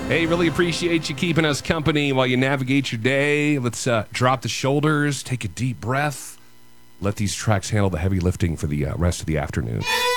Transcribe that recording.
Hey, really appreciate you keeping us company while you navigate your day. Let's drop the shoulders, take a deep breath. Let these tracks handle the heavy lifting for the rest of the afternoon.